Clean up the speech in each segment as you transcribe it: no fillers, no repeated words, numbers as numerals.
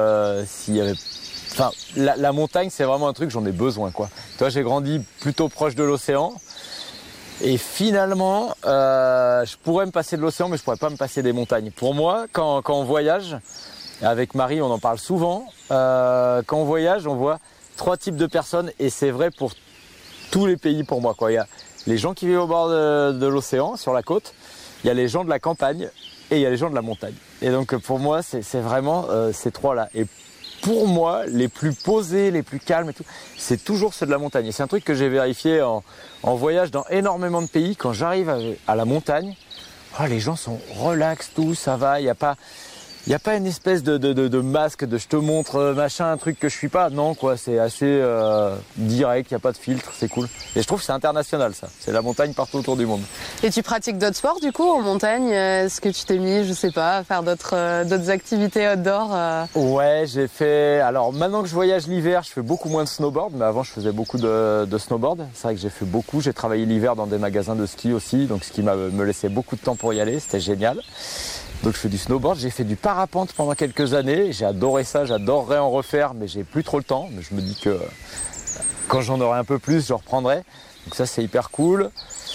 s'il y avait... Enfin, la montagne, c'est vraiment un truc, j'en ai besoin, quoi. Toi, j'ai grandi plutôt proche de l'océan. Et finalement, je pourrais me passer de l'océan, mais je pourrais pas me passer des montagnes. Pour moi, quand on voyage, avec Marie, on en parle souvent, quand on voyage, on voit 3 types de personnes, et c'est vrai pour tous les pays pour moi, quoi. Il y a les gens qui vivent au bord de l'océan, sur la côte, il y a les gens de la campagne, et il y a les gens de la montagne. Et donc pour moi, c'est vraiment ces 3-là. Et pour moi, les plus posés, les plus calmes et tout, c'est toujours ceux de la montagne. Et c'est un truc que j'ai vérifié en voyage dans énormément de pays. Quand j'arrive à la montagne, les gens sont relax, tout, ça va, il n'y a pas une espèce de masque, de je te montre machin, un truc que je suis pas. Non, quoi, c'est assez direct, il n'y a pas de filtre, c'est cool. Et je trouve que c'est international, ça. C'est la montagne partout autour du monde. Et tu pratiques d'autres sports, du coup, en montagne? Est-ce que tu t'es mis, je sais pas, à faire d'autres activités outdoor Ouais, j'ai fait... Alors, maintenant que je voyage l'hiver, je fais beaucoup moins de snowboard. Mais avant, je faisais beaucoup de snowboard. C'est vrai que j'ai fait beaucoup. J'ai travaillé l'hiver dans des magasins de ski aussi. Donc, ce qui me laissait beaucoup de temps pour y aller. C'était génial. Donc je fais du snowboard, j'ai fait du parapente pendant quelques années, j'ai adoré ça, j'adorerais en refaire, mais j'ai plus trop le temps. Mais je me dis que quand j'en aurai un peu plus, je reprendrai. Donc ça c'est hyper cool.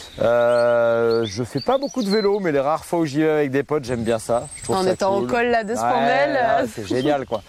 Je fais pas beaucoup de vélo, mais les rares fois où j'y vais avec des potes, j'aime bien ça. Je trouve en ça étant cool. au col là de Spandel. Ouais, c'est génial quoi.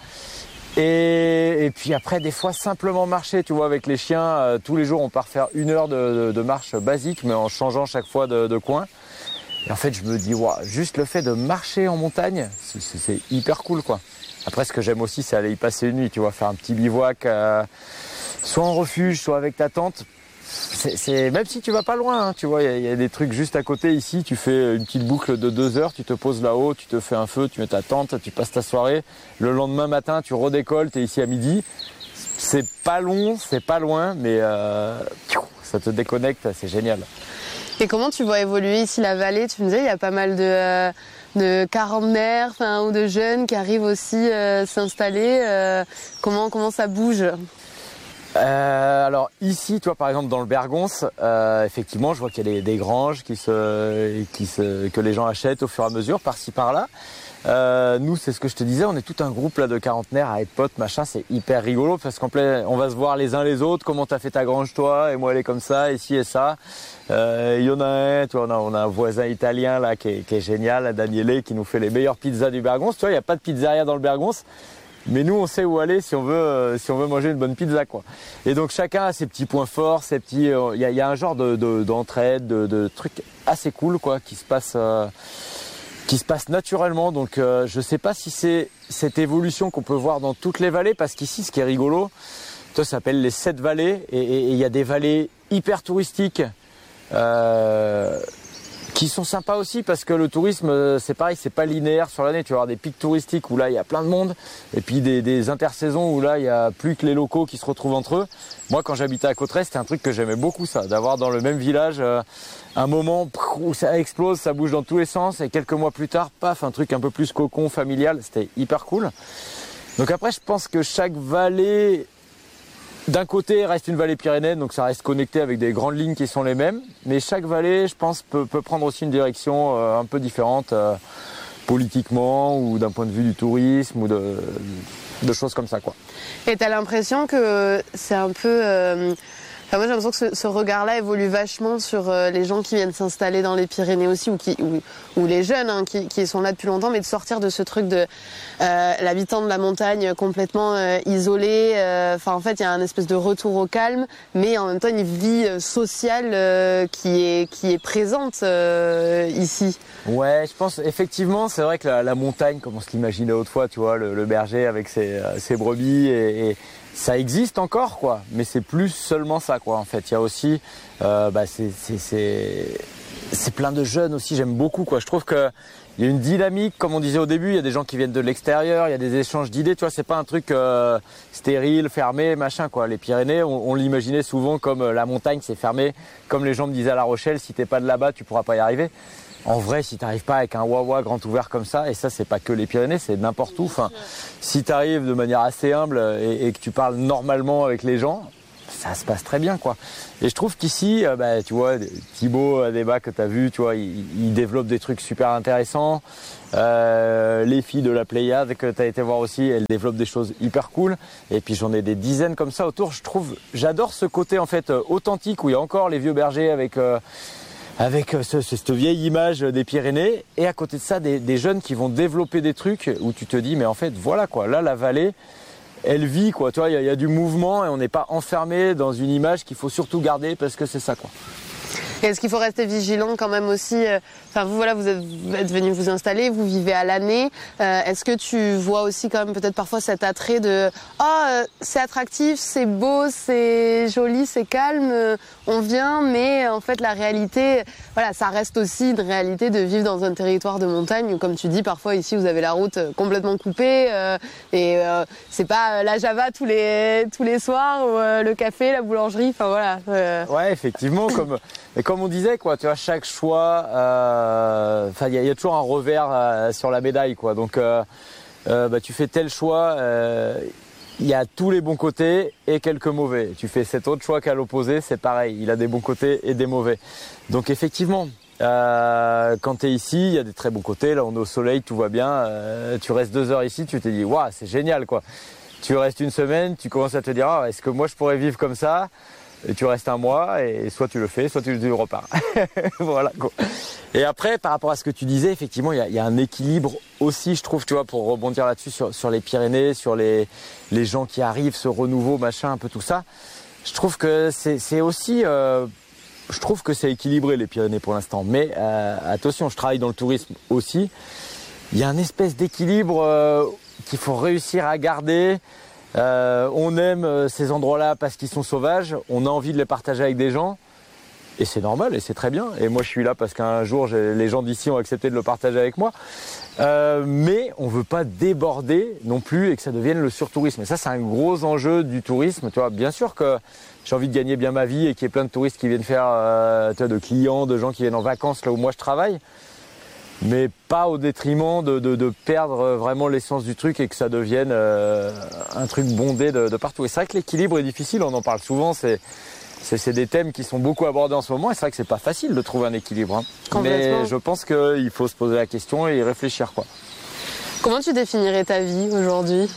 Et puis après des fois simplement marcher, tu vois, avec les chiens. Tous les jours on part faire 1 heure de marche basique, mais en changeant chaque fois de coin. Et en fait, je me dis, juste le fait de marcher en montagne, c'est hyper cool, quoi. Après, ce que j'aime aussi, c'est aller y passer une nuit, tu vois, faire un petit bivouac, soit en refuge, soit avec ta tante. Même si tu vas pas loin, hein, tu vois, il y a des trucs juste à côté ici. Tu fais une petite boucle de 2 heures, tu te poses là-haut, tu te fais un feu, tu mets ta tente, tu passes ta soirée. Le lendemain matin, tu redécolles, tu es ici à midi. C'est pas long, c'est pas loin, mais ça te déconnecte, c'est génial. Et comment tu vois évoluer ici la vallée? Tu me disais, il y a pas mal de quarantenaires ou de jeunes qui arrivent aussi s'installer. Comment ça bouge? Alors ici, toi par exemple dans le Bergonce, effectivement, je vois qu'il y a des granges que les gens achètent au fur et à mesure, par-ci par-là. Nous, c'est ce que je te disais, on est tout un groupe là de quarantenaires à être potes, machin, c'est hyper rigolo parce qu'on va se voir les uns les autres, comment t'as fait ta grange toi, et moi elle est comme ça, et ci et ça. Il y en a un, tu vois, on a un voisin italien là qui est génial, Daniele, qui nous fait les meilleures pizzas du Bergonce. Tu vois, il n'y a pas de pizzeria dans le Bergonce, mais nous on sait où aller si on veut manger une bonne pizza, quoi. Et donc chacun a ses petits points forts, ses petits, il y a un genre d'entraide, de trucs assez cool, quoi, qui se passe naturellement. Donc je sais pas si c'est cette évolution qu'on peut voir dans toutes les vallées, parce qu'ici ce qui est rigolo, ça s'appelle les 7 vallées, et il y a des vallées hyper touristiques qui sont sympas aussi, parce que le tourisme c'est pareil, c'est pas linéaire sur l'année. Tu vas avoir des pics touristiques où là il y a plein de monde, et puis des intersaisons où là il y a plus que les locaux qui se retrouvent entre eux. Moi quand j'habitais à Cauterets, c'était un truc que j'aimais beaucoup, ça, d'avoir dans le même village un moment où ça explose, ça bouge dans tous les sens, et quelques mois plus tard, paf, un truc un peu plus cocon, familial, c'était hyper cool. Donc après je pense que chaque vallée, d'un côté, reste une vallée pyrénéenne, donc ça reste connecté avec des grandes lignes qui sont les mêmes. Mais chaque vallée, je pense, peut prendre aussi une direction un peu différente, politiquement, ou d'un point de vue du tourisme, ou de choses comme ça, quoi. Et t'as l'impression que c'est un peu... moi j'ai l'impression que ce regard-là évolue vachement sur les gens qui viennent s'installer dans les Pyrénées aussi, ou les jeunes qui sont là depuis longtemps, mais de sortir de ce truc de l'habitant de la montagne complètement isolé. En fait, il y a un espèce de retour au calme, mais en même temps une vie sociale qui est présente ici. Ouais, je pense effectivement, c'est vrai que la montagne, comme on se l'imaginait autrefois, tu vois, le berger avec ses brebis et ça existe encore, quoi, mais c'est plus seulement ça, quoi. En fait, il y a aussi, c'est plein de jeunes aussi. J'aime beaucoup, quoi. Je trouve que il y a une dynamique, comme on disait au début. Il y a des gens qui viennent de l'extérieur. Il y a des échanges d'idées. Tu vois, c'est pas un truc stérile, fermé, machin, quoi. Les Pyrénées, on l'imaginait souvent comme la montagne, c'est fermé. Comme les gens me disaient à La Rochelle, si t'es pas de là-bas, tu pourras pas y arriver. En vrai, si t'arrives pas avec un wawa grand ouvert comme ça, et ça c'est pas que les Pyrénées, c'est n'importe où. Enfin, si t'arrives de manière assez humble et que tu parles normalement avec les gens, ça se passe très bien, quoi. Et je trouve qu'ici, tu vois, Thibaut Débat que tu as vu, tu vois, il développe des trucs super intéressants. Les filles de la Pléiade que tu as été voir aussi, elles développent des choses hyper cool. Et puis j'en ai des dizaines comme ça autour. J'adore ce côté en fait authentique où il y a encore les vieux bergers avec cette vieille image des Pyrénées. Et à côté de ça, des jeunes qui vont développer des trucs où tu te dis, mais en fait, voilà quoi, là la vallée, elle vit quoi, tu vois, il y a du mouvement et on n'est pas enfermé dans une image qu'il faut surtout garder parce que c'est ça quoi. Est-ce qu'il faut rester vigilant quand même aussi vous êtes venu vous installer, vous vivez à l'année. Est-ce que tu vois aussi quand même peut-être parfois cet attrait de c'est attractif, c'est beau, c'est joli, c'est calme, on vient, mais en fait la réalité, voilà, ça reste aussi une réalité de vivre dans un territoire de montagne où, comme tu dis, parfois ici vous avez la route complètement coupée et c'est pas la Java tous les soirs ou le café, la boulangerie, enfin voilà. Ouais, effectivement, comme on disait, quoi, tu vois, chaque choix, il y a toujours un revers sur la médaille, quoi. Donc, tu fais tel choix, il y a tous les bons côtés et quelques mauvais. Tu fais cet autre choix qu'à l'opposé, c'est pareil, il a des bons côtés et des mauvais. Donc, effectivement, quand tu es ici, il y a des très bons côtés. Là, on est au soleil, tout va bien. Tu restes 2 heures ici, tu te dis, waouh, c'est génial, quoi. Tu restes une semaine, tu commences à te dire, est-ce que moi je pourrais vivre comme ça? Et tu restes 1 mois et soit tu le fais, soit tu repars. Voilà, quoi. Et après, par rapport à ce que tu disais, effectivement, il y a un équilibre aussi, je trouve, tu vois, pour rebondir là-dessus sur les Pyrénées, sur les gens qui arrivent, ce renouveau, machin, un peu tout ça. Je trouve que c'est aussi, je trouve que c'est équilibré les Pyrénées pour l'instant. Mais attention, je travaille dans le tourisme aussi. Il y a un espèce d'équilibre qu'il faut réussir à garder. On aime ces endroits-là parce qu'ils sont sauvages, on a envie de les partager avec des gens et c'est normal et c'est très bien. Et moi je suis là parce qu'un jour les gens d'ici ont accepté de le partager avec moi. Mais on veut pas déborder non plus et que ça devienne le surtourisme. Et ça c'est un gros enjeu du tourisme. Tu vois, bien sûr que j'ai envie de gagner bien ma vie et qu'il y ait plein de touristes qui viennent faire, de clients, de gens qui viennent en vacances là où moi je travaille. Mais pas au détriment de perdre vraiment l'essence du truc et que ça devienne un truc bondé de partout. Et c'est vrai que l'équilibre est difficile, on en parle souvent, c'est des thèmes qui sont beaucoup abordés en ce moment et c'est vrai que c'est pas facile de trouver un équilibre. Hein. Mais je pense qu'il faut se poser la question et y réfléchir, quoi. Comment tu définirais ta vie aujourd'hui?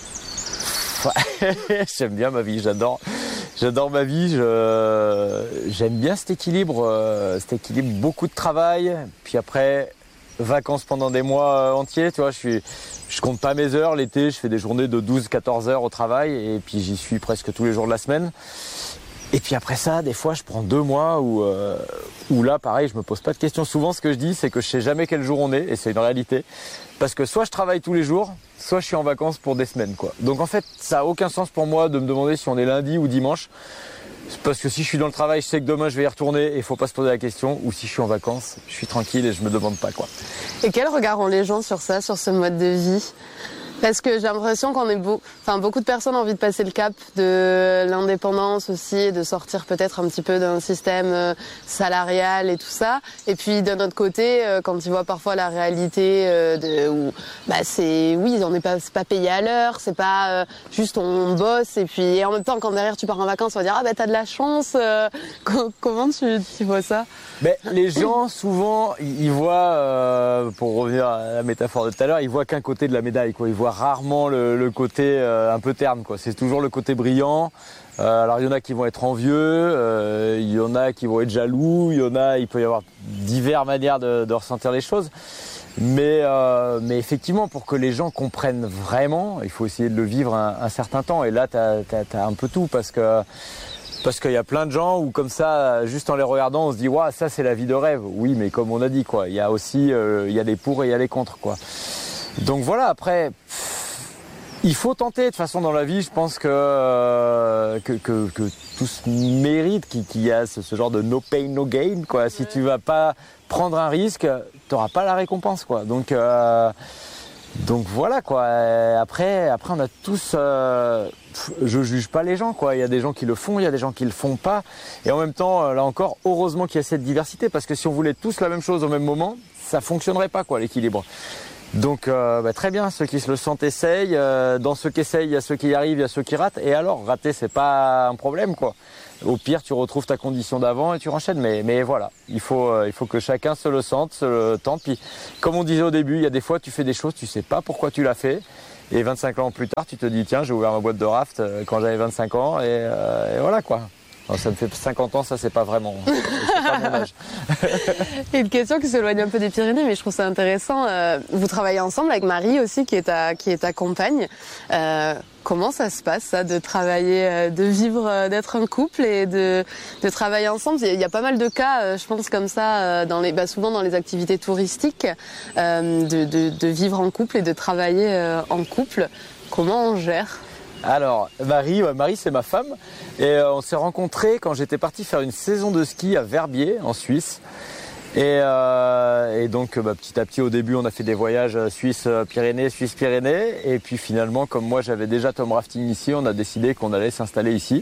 J'aime bien ma vie, j'adore ma vie, j'aime bien cet équilibre, beaucoup de travail, puis après vacances pendant des mois entiers, tu vois, je compte pas mes heures, l'été je fais des journées de 12-14 heures au travail et puis j'y suis presque tous les jours de la semaine. Et puis après ça, des fois je prends 2 mois où là pareil, je me pose pas de questions. Souvent ce que je dis c'est que je sais jamais quel jour on est et c'est une réalité. Parce que soit je travaille tous les jours, soit je suis en vacances pour des semaines, quoi. Donc en fait, ça a aucun sens pour moi de me demander si on est lundi ou dimanche. Parce que si je suis dans le travail, je sais que demain je vais y retourner et il faut pas se poser la question. Ou si je suis en vacances, je suis tranquille et je me demande pas, quoi. Et quel regard ont les gens sur ça, sur ce mode de vie? Parce que j'ai l'impression qu'on est beaucoup de personnes ont envie de passer le cap de l'indépendance aussi et de sortir peut-être un petit peu d'un système salarial et tout ça. Et puis d'un autre côté, quand ils voient parfois la réalité où c'est pas payé à l'heure, c'est pas juste on bosse et puis et en même temps quand derrière tu pars en vacances, on va dire t'as de la chance. Comment tu vois ça? Les gens souvent ils voient, pour revenir à la métaphore de tout à l'heure, ils voient qu'un côté de la médaille, quoi. Ils voient rarement le côté un peu terne, quoi. C'est toujours le côté brillant. Alors il y en a qui vont être envieux, il y en a qui vont être jaloux, il peut y avoir diverses manières de ressentir les choses. Mais effectivement, pour que les gens comprennent vraiment, il faut essayer de le vivre un certain temps. Et là, t'as un peu tout parce qu'il y a plein de gens où comme ça, juste en les regardant, on se dit waouh, ça c'est la vie de rêve. Oui, mais comme on a dit, quoi, il y a aussi il y a des pour et il y a les contre, quoi. Donc voilà, après, il faut tenter. De toute façon, dans la vie, je pense que tous méritent qu'il y a ce genre de no pain, no gain, quoi. Si tu vas pas prendre un risque, t'auras pas la récompense, quoi. Donc voilà, quoi. Après, on a tous. Je juge pas les gens, quoi. Il y a des gens qui le font, il y a des gens qui le font pas. Et en même temps, là encore, heureusement qu'il y a cette diversité, parce que si on voulait tous la même chose au même moment, ça fonctionnerait pas, quoi, l'équilibre. Donc très bien, ceux qui se le sentent essayent. Dans ceux qui essayent, il y a ceux qui y arrivent, il y a ceux qui ratent. Et alors, rater, c'est pas un problème, quoi. Au pire, tu retrouves ta condition d'avant et tu renchaînes. Mais voilà, il faut que chacun se le sente, se le tente. Puis, comme on disait au début, il y a des fois, tu fais des choses, tu sais pas pourquoi tu l'as fait. Et 25 ans plus tard, tu te dis, tiens, j'ai ouvert ma boîte de raft quand j'avais 25 ans. Et voilà, quoi. Alors, ça me fait 50 ans, ça c'est pas vraiment, c'est pas mon âge. Et une question qui s'éloigne un peu des Pyrénées, mais je trouve ça intéressant. Vous travaillez ensemble avec Marie aussi, qui est ta compagne. Comment ça se passe, ça, de travailler, de vivre, d'être un couple et de travailler ensemble? Il y a pas mal de cas, je pense, comme ça, souvent dans les activités touristiques, de vivre en couple et de travailler en couple. Comment on gère? Alors, Marie, c'est ma femme. Et on s'est rencontrés quand j'étais parti faire une saison de ski à Verbier, en Suisse. Et donc, petit à petit, au début, on a fait des voyages Suisse-Pyrénées, Suisse-Pyrénées. Et puis finalement, comme moi, j'avais déjà Tom Rafting ici, on a décidé qu'on allait s'installer ici.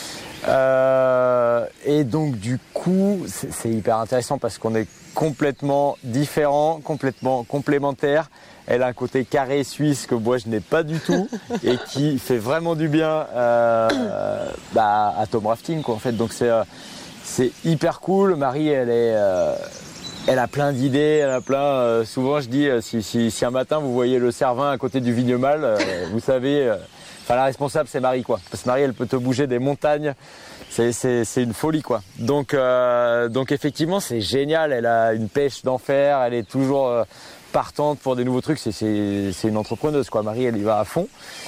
Et donc, du coup, c'est hyper intéressant parce qu'on est complètement différents, complètement complémentaires. Elle a un côté carré suisse que moi je n'ai pas du tout et qui fait vraiment du bien à Tom Rafting, quoi, en fait. Donc c'est hyper cool. Marie, elle a plein d'idées, elle a plein. Souvent je dis si un matin vous voyez le Cervin à côté du Vignemal, vous savez. La responsable c'est Marie, quoi. Parce que Marie, elle peut te bouger des montagnes. C'est une folie, quoi. Donc effectivement c'est génial. Elle a une pêche d'enfer. Elle est toujours partante pour des nouveaux trucs. C'est une entrepreneuse, quoi. Marie, elle y va à fond.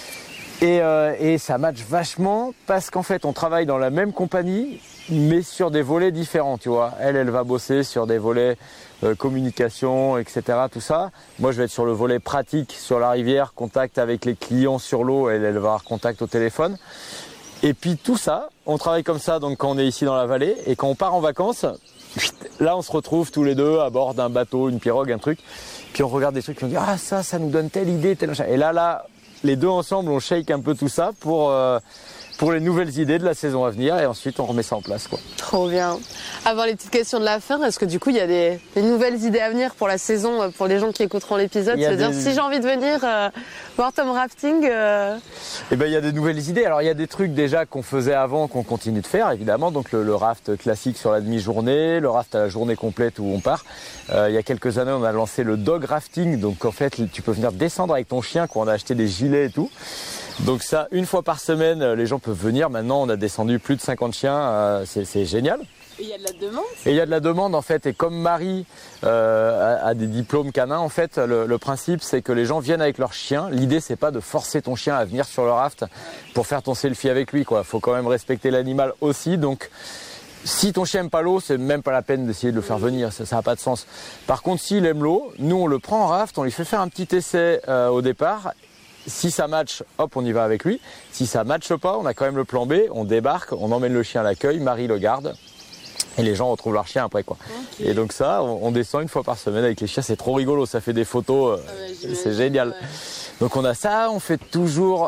Et ça match vachement parce qu'en fait, on travaille dans la même compagnie, mais sur des volets différents, tu vois. Elle va bosser sur des volets communication, etc., tout ça. Moi, je vais être sur le volet pratique, sur la rivière, contact avec les clients sur l'eau. Elle va avoir contact au téléphone. Et puis tout ça, on travaille comme ça donc quand on est ici dans la vallée. Et quand on part en vacances, là, on se retrouve tous les deux à bord d'un bateau, une pirogue, un truc. Puis on regarde des trucs, puis on dit « Ah, ça nous donne telle idée, tel machin ». Et là, les deux ensemble, on shake un peu tout ça pour les nouvelles idées de la saison à venir. Et ensuite, on remet ça en place, quoi. Trop bien. Avant les petites questions de la fin, est-ce que du coup, il y a des nouvelles idées à venir pour la saison, pour les gens qui écouteront l'épisode? C'est-à-dire, si j'ai envie de venir voir Tom Rafting... Eh ben, il y a des nouvelles idées. Alors, il y a des trucs déjà qu'on faisait avant, qu'on continue de faire, évidemment. Donc, le raft classique sur la demi-journée, le raft à la journée complète où on part. Il y a quelques années, on a lancé le dog rafting. Donc, en fait, tu peux venir descendre avec ton chien, quoi. On a acheté des gilets et tout. Donc ça, une fois par semaine, les gens peuvent venir. Maintenant, on a descendu plus de 50 chiens. C'est génial. Et il y a de la demande. Et il y a de la demande, en fait. Et comme Marie a des diplômes canins, en fait, le principe, c'est que les gens viennent avec leur chien. L'idée, c'est pas de forcer ton chien à venir sur le raft pour faire ton selfie avec lui, quoi. Faut quand même respecter l'animal aussi. Donc, si ton chien aime pas l'eau, c'est même pas la peine d'essayer de le faire venir. Ça n'a pas de sens. Par contre, s'il aime l'eau, nous, on le prend en raft, on lui fait faire un petit essai au départ. Si ça match, hop, on y va avec lui. Si ça matche pas, on a quand même le plan B. On débarque, on emmène le chien à l'accueil, Marie le garde. Et les gens retrouvent leur chien après, quoi. Okay. Et donc ça, on descend une fois par semaine avec les chiens. C'est trop rigolo, ça fait des photos. C'est génial. Ouais. Donc on a ça, on fait toujours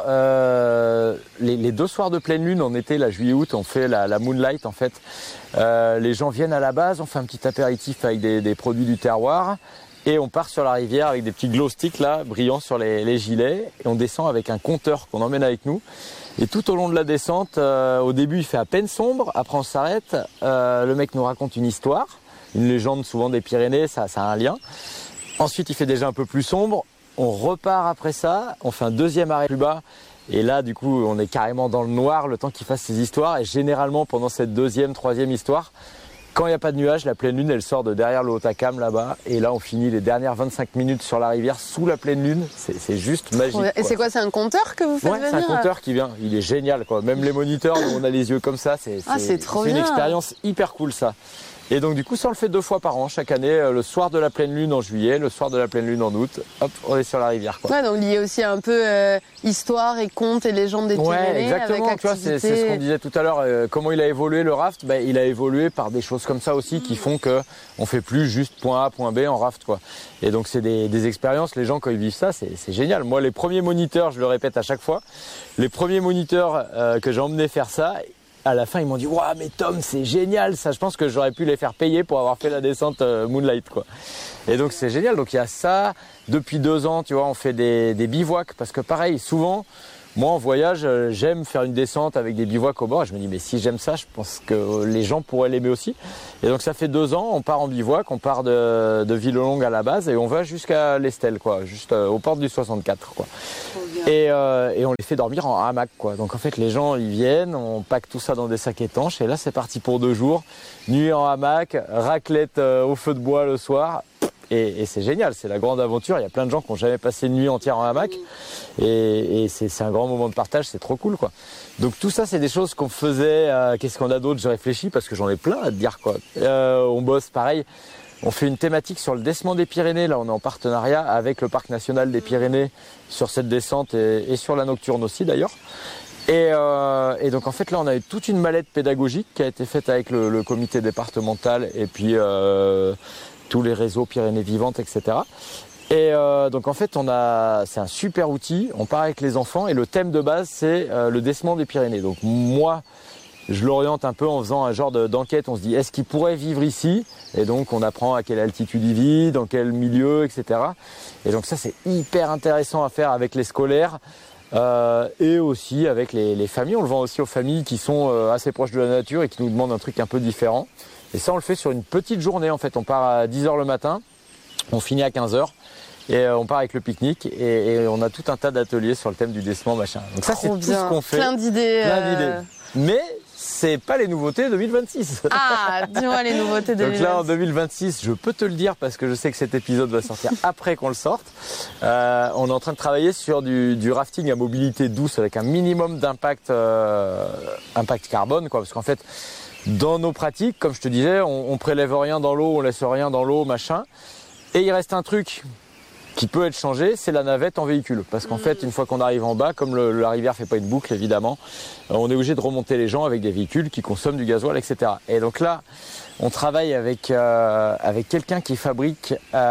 les 2 soirs de pleine lune en été, la juillet-août, on fait la moonlight en fait. Les gens viennent à la base, on fait un petit apéritif avec des produits du terroir. Et on part sur la rivière avec des petits glow sticks là, brillants sur les gilets. Et on descend avec un compteur qu'on emmène avec nous. Et tout au long de la descente, au début il fait à peine sombre, après on s'arrête. Le mec nous raconte une histoire, une légende souvent des Pyrénées, ça a un lien. Ensuite il fait déjà un peu plus sombre. On repart après ça, on fait un deuxième arrêt plus bas. Et là du coup on est carrément dans le noir le temps qu'il fasse ses histoires. Et généralement pendant cette deuxième, troisième histoire, quand il n'y a pas de nuages, la pleine lune, elle sort de derrière le Hautacam là-bas. Et là, on finit les dernières 25 minutes sur la rivière sous la pleine lune. C'est juste magique. Et c'est quoi, c'est un compteur que vous faites venir? Ouais, c'est un compteur qui vient. Il est génial, quoi. Même les moniteurs, nous, on a les yeux comme ça. C'est une expérience hyper cool, ça. Et donc du coup, ça on le fait 2 fois par an, chaque année, le soir de la pleine lune en juillet, le soir de la pleine lune en août, hop, on est sur la rivière, quoi. Ouais, donc lié aussi un peu histoire et contes et légendes des Pyrénées. Ouais, exactement, avec tu vois, c'est ce qu'on disait tout à l'heure, comment il a évolué le raft, il a évolué par des choses comme ça aussi qui font que on fait plus juste point A, point B en raft, quoi. Et donc c'est des expériences, les gens quand ils vivent ça, c'est génial. Moi, les premiers moniteurs, je le répète à chaque fois, les premiers moniteurs que j'ai emmenés faire ça, à la fin, ils m'ont dit « Waouh, mais Tom, c'est génial ça !» Je pense que j'aurais pu les faire payer pour avoir fait la descente Moonlight, quoi. Et donc, c'est génial. Donc, il y a ça. Depuis 2 ans, tu vois, on fait des bivouacs. Parce que pareil, souvent, moi, en voyage, j'aime faire une descente avec des bivouacs au bord. Et je me dis, mais si j'aime ça, je pense que les gens pourraient l'aimer aussi. Et donc, ça fait 2 ans, on part en bivouac, on part de Villelongue à la base et on va jusqu'à l'Estelle, quoi, juste aux portes du 64, quoi. Et on les fait dormir en hamac, quoi. Donc, en fait, les gens, ils viennent, on pack tout ça dans des sacs étanches. Et là, c'est parti pour 2 jours. Nuit en hamac, raclette au feu de bois le soir. Et c'est génial, c'est la grande aventure. Il y a plein de gens qui n'ont jamais passé une nuit entière en hamac. Et c'est un grand moment de partage, c'est trop cool, quoi. Donc tout ça, c'est des choses qu'on faisait. Qu'est-ce qu'on a d'autre? Je réfléchis parce que j'en ai plein à te dire, quoi. On bosse pareil. On fait une thématique sur le décement des Pyrénées. Là, on est en partenariat avec le Parc national des Pyrénées sur cette descente et sur la nocturne aussi, d'ailleurs. Et donc en fait là on a eu toute une mallette pédagogique qui a été faite avec le comité départemental et puis tous les réseaux Pyrénées vivantes, etc. Et donc en fait c'est un super outil, on part avec les enfants et le thème de base c'est le décement des Pyrénées. Donc moi je l'oriente un peu en faisant un genre d'enquête, on se dit est-ce qu'il pourrait vivre ici? Et donc on apprend à quelle altitude il vit, dans quel milieu, etc. Et donc ça c'est hyper intéressant à faire avec les scolaires. Et aussi avec les familles, on le vend aussi aux familles qui sont assez proches de la nature et qui nous demandent un truc un peu différent. Et ça on le fait sur une petite journée en fait, on part à 10h le matin, on finit à 15h et on part avec le pique-nique et on a tout un tas d'ateliers sur le thème du décement machin. Donc ça c'est tout ce qu'on fait. Plein d'idées. Mais c'est pas les nouveautés 2026. Ah, dis-moi les nouveautés 2026. Donc là en 2026, je peux te le dire parce que je sais que cet épisode va sortir après qu'on le sorte. On est en train de travailler sur du rafting à mobilité douce avec un minimum d'impact impact carbone, quoi. Parce qu'en fait, dans nos pratiques, comme je te disais, on prélève rien dans l'eau, on laisse rien dans l'eau, machin. Et il reste un truc qui peut être changé, c'est la navette en véhicule. Parce qu'en fait, une fois qu'on arrive en bas, comme la rivière fait pas une boucle, évidemment, on est obligé de remonter les gens avec des véhicules qui consomment du gasoil, etc. Et donc là, on travaille avec quelqu'un qui fabrique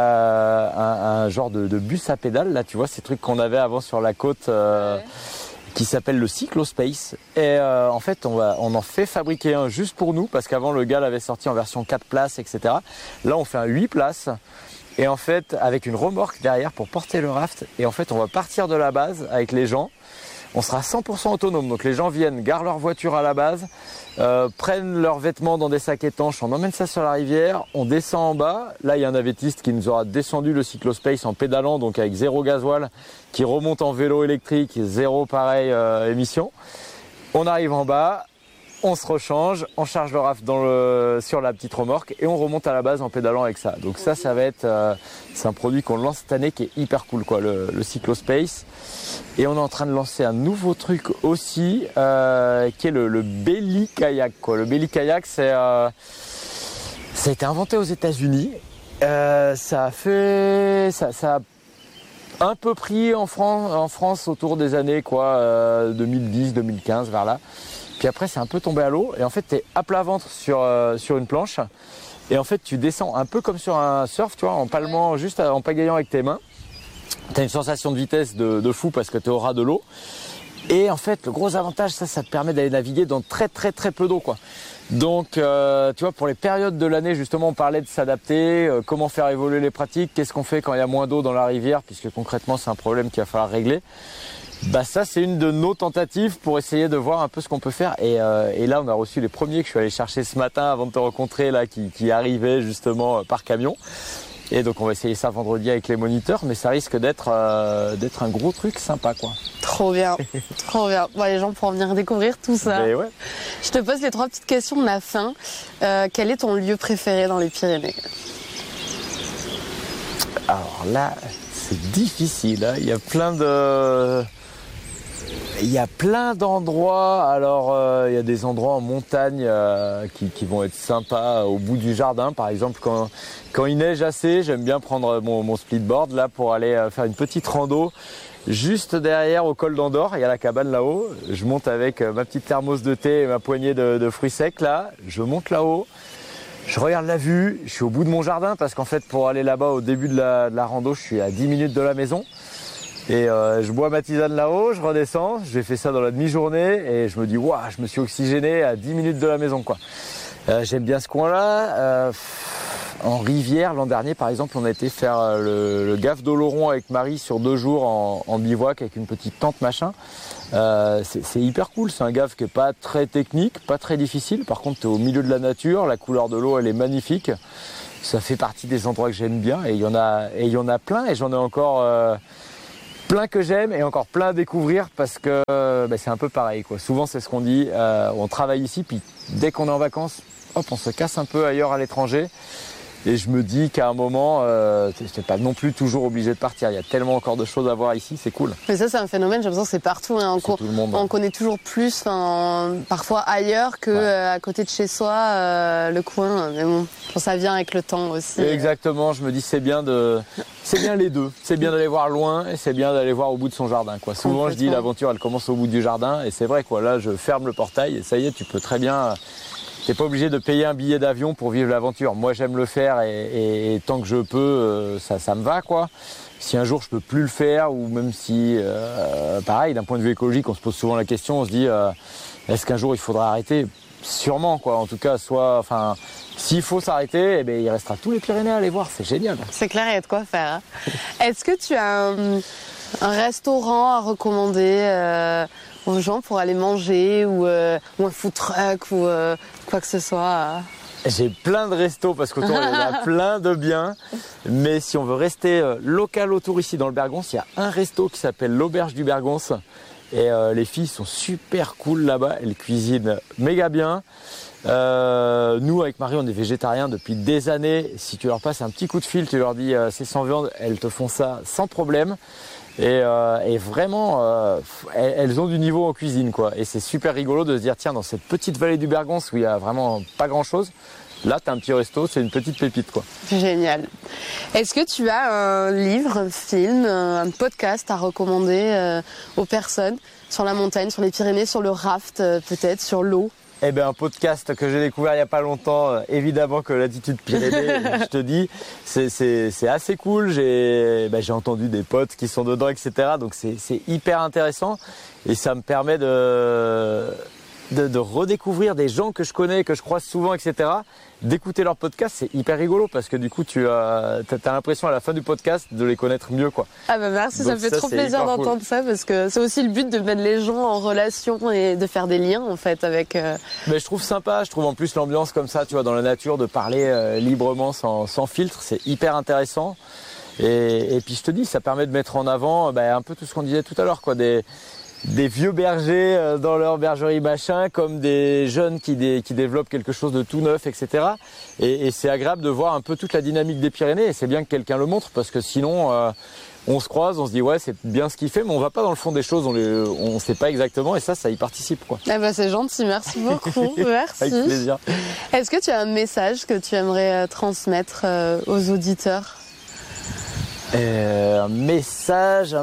un genre de bus à pédales. Là, tu vois, ces trucs qu'on avait avant sur la côte, qui s'appelle le Cyclospace. Et en fait, on en fait fabriquer un juste pour nous, parce qu'avant, le gars l'avait sorti en version 4 places, etc. Là, on fait un 8 places. Et en fait, avec une remorque derrière pour porter le raft. Et en fait, on va partir de la base avec les gens. On sera 100% autonome. Donc les gens viennent, garent leur voiture à la base, prennent leurs vêtements dans des sacs étanches, on emmène ça sur la rivière, on descend en bas. Là, il y a un navettiste qui nous aura descendu le Cyclospace en pédalant, donc avec 0 gasoil, qui remonte en vélo électrique, 0 pareil émission. On arrive en bas. On se rechange, on charge le raft sur la petite remorque et on remonte à la base en pédalant avec ça. Donc ça va être, c'est un produit qu'on lance cette année qui est hyper cool, quoi, le Cyclospace. Et on est en train de lancer un nouveau truc aussi, qui est le Belly Kayak, quoi. Le Belly Kayak, ça a été inventé aux États-Unis. Ça a un peu pris en France autour des années, quoi, 2010, 2015, vers là. Puis après, c'est un peu tombé à l'eau. Et en fait, tu es à plat ventre sur une planche. Et en fait, tu descends un peu comme sur un surf, tu vois, en palmant, juste en pagayant avec tes mains. Tu as une sensation de vitesse de fou parce que tu es au ras de l'eau. Et en fait, le gros avantage, ça te permet d'aller naviguer dans très très très peu d'eau, quoi. Donc, tu vois, pour les périodes de l'année, justement, on parlait de s'adapter, comment faire évoluer les pratiques, qu'est-ce qu'on fait quand il y a moins d'eau dans la rivière, puisque concrètement, c'est un problème qu'il va falloir régler. Bah ça c'est une de nos tentatives pour essayer de voir un peu ce qu'on peut faire et là on a reçu les premiers que je suis allé chercher ce matin avant de te rencontrer là qui arrivaient justement par camion et donc on va essayer ça vendredi avec les moniteurs mais ça risque d'être un gros truc sympa, quoi. Trop bien, trop bien. Bon, les gens pourront venir découvrir tout ça. Mais ouais. Je te pose les 3 petites questions de la fin. Quel est ton lieu préféré dans les Pyrénées? Alors là c'est difficile, hein. Il y a plein d'endroits. Alors, il y a des endroits en montagne qui vont être sympas au bout du jardin. Par exemple, quand il neige assez, j'aime bien prendre mon splitboard là pour aller faire une petite rando. Juste derrière au col d'Andorre, il y a la cabane là-haut. Je monte avec ma petite thermos de thé et ma poignée de fruits secs là. Je monte là-haut. Je regarde la vue. Je suis au bout de mon jardin parce qu'en fait, pour aller là-bas au début de la rando, je suis à 10 minutes de la maison. Et je bois ma tisane là-haut, je redescends, j'ai fait ça dans la demi-journée et je me dis waouh, je me suis oxygéné à 10 minutes de la maison quoi. J'aime bien ce coin-là. En rivière, l'an dernier par exemple, on a été faire le Gave d'Oloron avec Marie sur 2 jours en bivouac avec une petite tente machin. C'est hyper cool, c'est un Gave qui est pas très technique, pas très difficile. Par contre, t'es au milieu de la nature, la couleur de l'eau elle est magnifique. Ça fait partie des endroits que j'aime bien et il y en a plein et j'en ai encore plein que j'aime et encore plein à découvrir parce que c'est un peu pareil quoi. Souvent c'est ce qu'on dit, on travaille ici puis dès qu'on est en vacances, hop on se casse un peu ailleurs à l'étranger. Et je me dis qu'à un moment, c'est pas non plus toujours obligé de partir. Il y a tellement encore de choses à voir ici, c'est cool. Mais ça, c'est un phénomène, j'ai l'impression que c'est partout. Hein. Tout le monde. On connaît toujours plus, parfois ailleurs que à côté de chez soi, le coin. Mais bon, je pense que ça vient avec le temps aussi. Exactement, je me dis c'est bien les deux. C'est bien d'aller voir loin et c'est bien d'aller voir au bout de son jardin. Quoi. Souvent, je dis l'aventure, elle commence au bout du jardin. Et c'est vrai, quoi. Là, je ferme le portail et ça y est, tu peux très bien... T'es pas obligé de payer un billet d'avion pour vivre l'aventure. Moi, j'aime le faire et tant que je peux, ça me va, quoi. Si un jour je peux plus le faire ou même si, pareil, d'un point de vue écologique, on se pose souvent la question, on se dit, est-ce qu'un jour il faudra arrêter ? Sûrement, quoi. En tout cas, s'il faut s'arrêter, il restera tous les Pyrénées à aller voir. C'est génial. C'est clair, il y a de quoi faire. Hein. Est-ce que tu as un restaurant à recommander aux gens pour aller manger ou un food truck ou quoi que ce soit? J'ai plein de restos parce qu'autant il y en a plein de biens. Mais si on veut rester local autour ici dans le Bergonce, il y a un resto qui s'appelle l'Auberge du Bergonce. Et les filles sont super cool là-bas, elles cuisinent méga bien. Nous avec Marie on est végétariens depuis des années. Si tu leur passes un petit coup de fil, tu leur dis c'est sans viande, elles te font ça sans problème. Et vraiment, elles ont du niveau en cuisine, quoi. Et c'est super rigolo de se dire, tiens, dans cette petite vallée du Bergonce où il y a vraiment pas grand-chose, là, t'as un petit resto, c'est une petite pépite, quoi. Génial. Est-ce que tu as un livre, un film, un podcast à recommander aux personnes sur la montagne, sur les Pyrénées, sur le raft, peut-être, sur l'eau? Un podcast que j'ai découvert il n'y a pas longtemps, évidemment que l'Attitude Pyrénées, je te dis, c'est assez cool. J'ai entendu des potes qui sont dedans, etc. Donc c'est hyper intéressant et ça me permet de redécouvrir des gens que je connais, que je croise souvent, etc. D'écouter leur podcast, c'est hyper rigolo parce que du coup, tu as l'impression à la fin du podcast de les connaître mieux, quoi. Ah merci, donc ça me fait trop plaisir d'entendre ça parce que c'est aussi le but de mettre les gens en relation et de faire des liens en fait avec. Mais je trouve sympa, je trouve en plus l'ambiance comme ça, tu vois, dans la nature, de parler librement, sans filtre, c'est hyper intéressant. Et puis je te dis, ça permet de mettre en avant un peu tout ce qu'on disait tout à l'heure, quoi, des vieux bergers dans leur bergerie machin, comme des jeunes qui développent quelque chose de tout neuf, etc. Et c'est agréable de voir un peu toute la dynamique des Pyrénées, et c'est bien que quelqu'un le montre, parce que sinon, on se croise, on se dit ouais, c'est bien ce qu'il fait, mais on va pas dans le fond des choses, on sait pas exactement, et ça y participe, quoi. C'est gentil, merci beaucoup. Merci. Avec plaisir. Est-ce que tu as un message que tu aimerais transmettre aux auditeurs? Un message.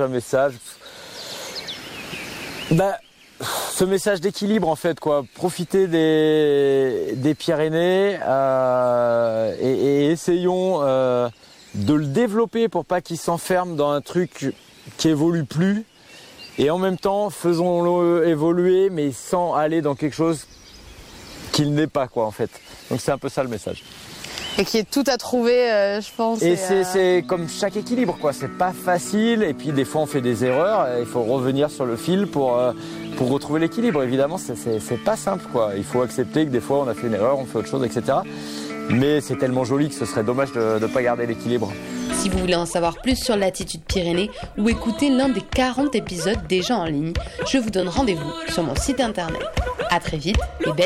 Ce message d'équilibre en fait, quoi. Profiter des Pyrénées et essayons de le développer pour pas qu'il s'enferme dans un truc qui évolue plus. Et en même temps, faisons-le évoluer, mais sans aller dans quelque chose qu'il n'est pas, quoi, en fait. Donc c'est un peu ça le message. Et qui est tout à trouver, je pense. Et c'est comme chaque équilibre, quoi. C'est pas facile. Et puis des fois, on fait des erreurs. Il faut revenir sur le fil pour retrouver l'équilibre. Évidemment, c'est pas simple, quoi. Il faut accepter que des fois, on a fait une erreur, on fait autre chose, etc. Mais c'est tellement joli que ce serait dommage de ne pas garder l'équilibre. Si vous voulez en savoir plus sur l'Attitude Pyrénées ou écouter l'un des 40 épisodes déjà en ligne, je vous donne rendez-vous sur mon site internet. À très vite et belle